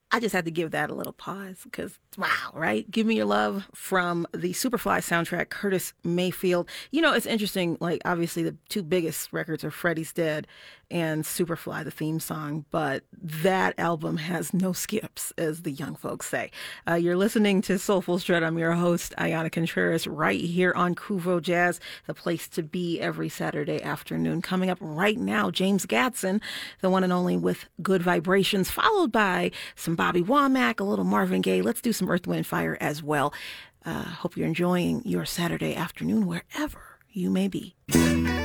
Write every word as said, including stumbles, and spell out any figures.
I just had to give that a little pause because, wow, right? Give Me Your Love from the Superfly soundtrack, Curtis Mayfield. You know, it's interesting. Like, obviously, the two biggest records are Freddie's Dead and Superfly, the theme song, but that album has no skips, as the young folks say. Uh, you're listening to Soulful Strut. I'm your host, Ayana Contreras, right here on Kuvo Jazz, the place to be every Saturday afternoon. Coming up right now, James Gadson, the one and only with Good Vibrations, followed by some Bobby Womack, a little Marvin Gaye. Let's do some Earth, Wind, Fire as well. Uh, hope you're enjoying your Saturday afternoon wherever you may be.